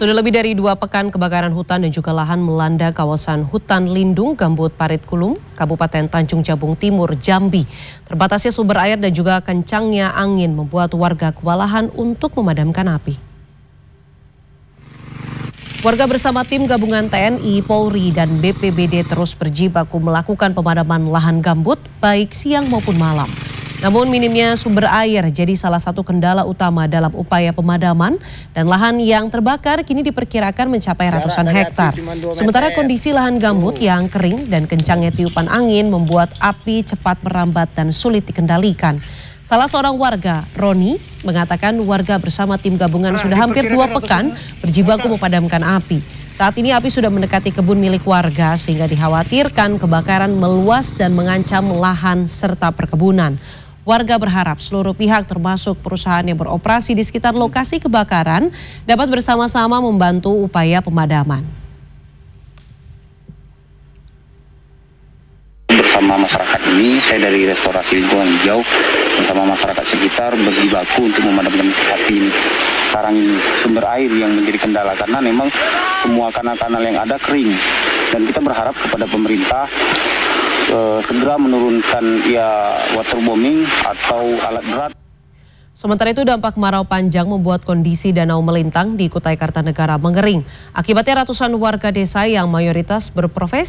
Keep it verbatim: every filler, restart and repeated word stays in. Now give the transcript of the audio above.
Sudah lebih dari dua pekan kebakaran hutan dan juga lahan melanda kawasan hutan lindung Gambut Parit Kulum, Kabupaten Tanjung Jabung Timur, Jambi. Terbatasnya sumber air dan juga kencangnya angin membuat warga kewalahan untuk memadamkan api. Warga bersama tim gabungan T N I, Polri, dan B P B D terus berjibaku melakukan pemadaman lahan gambut baik siang maupun malam. Namun minimnya sumber air jadi salah satu kendala utama dalam upaya pemadaman dan lahan yang terbakar kini diperkirakan mencapai ratusan hektar. Sementara kondisi lahan gambut yang kering dan kencangnya tiupan angin membuat api cepat merambat dan sulit dikendalikan. Salah seorang warga, Roni, mengatakan warga bersama tim gabungan sudah hampir dua pekan berjibaku memadamkan api. Saat ini api sudah mendekati kebun milik warga sehingga dikhawatirkan kebakaran meluas dan mengancam lahan serta perkebunan. Warga berharap seluruh pihak termasuk perusahaan yang beroperasi di sekitar lokasi kebakaran dapat bersama-sama membantu upaya pemadaman. Bersama masyarakat ini, saya dari Restorasi Lingkungan Hijau bersama masyarakat sekitar berjibaku untuk memadamkan api ini. Sekarang sumber air yang menjadi kendala karena memang semua kanal-kanal yang ada kering dan kita berharap kepada pemerintah eh, segera menurunkan ya waterbombing atau alat berat. Sementara itu dampak kemarau panjang membuat kondisi danau melintang di Kutai Kartanegara mengering. Akibatnya ratusan warga desa yang mayoritas berprofesi